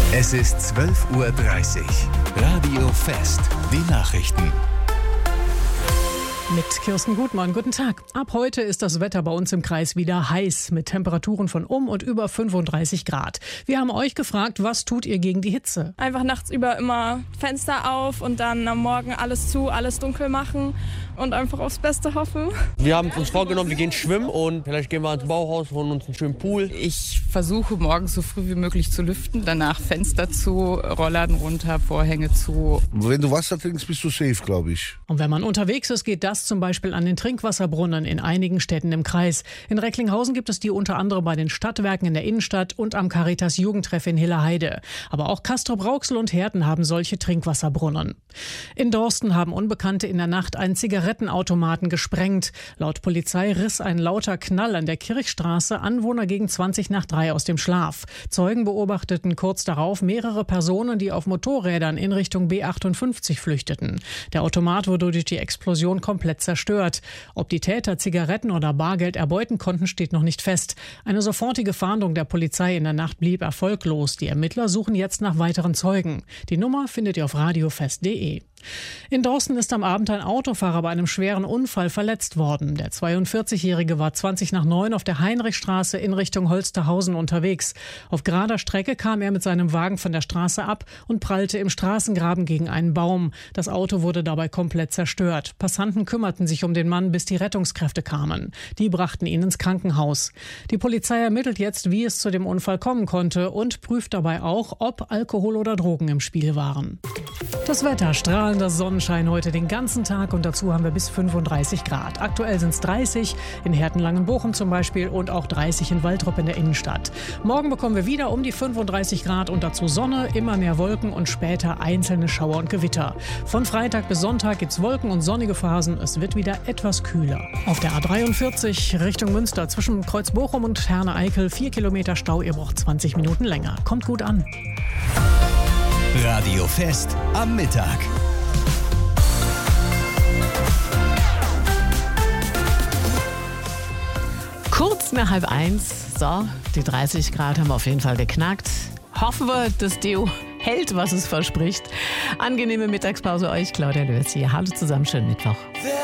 Es ist 12:30 Uhr. Radio Fest. Die Nachrichten. Mit Kirsten Gutmann, guten Tag. Ab heute ist das Wetter bei uns im Kreis wieder heiß, mit Temperaturen von und über 35 Grad. Wir haben euch gefragt, was tut ihr gegen die Hitze? Einfach nachts über immer Fenster auf und dann am Morgen alles zu, alles dunkel machen und einfach aufs Beste hoffen. Wir haben uns vorgenommen, wir gehen schwimmen und vielleicht gehen wir ins Bauhaus, holen uns einen schönen Pool. Ich versuche morgens so früh wie möglich zu lüften, danach Fenster zu, Rollladen runter, Vorhänge zu. Wenn du Wasser trinkst, bist du safe, glaube ich. Und wenn man unterwegs ist, geht das zum Beispiel an den Trinkwasserbrunnen in einigen Städten im Kreis. In Recklinghausen gibt es die unter anderem bei den Stadtwerken in der Innenstadt und am Caritas Jugendtreff in Hilleheide. Aber auch Castrop-Rauxel und Herten haben solche Trinkwasserbrunnen. In Dorsten haben Unbekannte in der Nacht einen Zigarettenautomaten gesprengt. Laut Polizei riss ein lauter Knall an der Kirchstraße Anwohner gegen 2:20 aus dem Schlaf. Zeugen beobachteten kurz darauf mehrere Personen, die auf Motorrädern in Richtung B58 flüchteten. Der Automat wurde durch die Explosion komplett zerstört. Ob die Täter Zigaretten oder Bargeld erbeuten konnten, steht noch nicht fest. Eine sofortige Fahndung der Polizei in der Nacht blieb erfolglos. Die Ermittler suchen jetzt nach weiteren Zeugen. Die Nummer findet ihr auf radiofest.de. In Dorsten ist am Abend ein Autofahrer bei einem schweren Unfall verletzt worden. Der 42-Jährige war 8:20 auf der Heinrichstraße in Richtung Holsterhausen unterwegs. Auf gerader Strecke kam er mit seinem Wagen von der Straße ab und prallte im Straßengraben gegen einen Baum. Das Auto wurde dabei komplett zerstört. Passanten kümmerten sich um den Mann, bis die Rettungskräfte kamen. Die brachten ihn ins Krankenhaus. Die Polizei ermittelt jetzt, wie es zu dem Unfall kommen konnte und prüft dabei auch, ob Alkohol oder Drogen im Spiel waren. Das Wetter: strahlender Sonnenschein heute den ganzen Tag und dazu haben wir bis 35 Grad. Aktuell sind es 30 in Herten-Langenbochum zum Beispiel und auch 30 in Waltrop in der Innenstadt. Morgen bekommen wir wieder um die 35 Grad und dazu Sonne, immer mehr Wolken und später einzelne Schauer und Gewitter. Von Freitag bis Sonntag gibt es Wolken und sonnige Phasen. Es wird wieder etwas kühler. Auf der A43 Richtung Münster zwischen Kreuzbochum und Herne-Eickel 4 Kilometer Stau. Ihr braucht 20 Minuten länger. Kommt gut an. Radio Fest am Mittag. Kurz nach 12:30. So, die 30 Grad haben wir auf jeden Fall geknackt. Hoffen wir, das Deo hält, was es verspricht. Angenehme Mittagspause euch, Claudia Lörs hier. Hallo zusammen, schönen Mittwoch.